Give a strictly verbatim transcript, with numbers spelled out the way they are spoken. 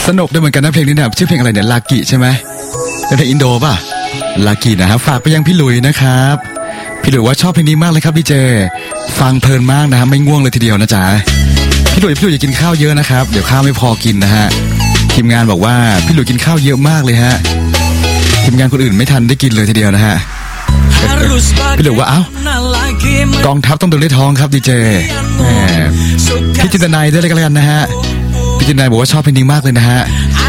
สนุกด้วยเหมือนกันนะเพลงนี้เนี่ยชื่อเพลงอะไรเนี่ยลากิใช่ไหมเป็นเพลงอินโดป่ะลากินะครับฝากไปยังพี่หลุยนะครับพี่หลุยว่าชอบเพลงนี้มากเลยครับดีเจฟังเพลินมากนะฮะไม่ง่วงเลยทีเดียวนะจ๊ะพี่หลุยพี่หลุยอย่ากินข้าวเยอะนะครับเดี๋ยวข้าวไม่พอกินนะฮะทีมงานบอกว่าพี่หลุยกินข้าวเยอะมากเลยฮะทีมงานคนอื่นไม่ทันได้กินเลยทีเดียวนะฮะพี่หลุยว่าเอ้ากองทัพต้องเดินด้วยท้องครับดีเจพี่จินตนายด้วยเลยกันแล้วกันนะฮะพี่จินตนายบอกว่าชอบเพลงนี้มากเลยนะฮะ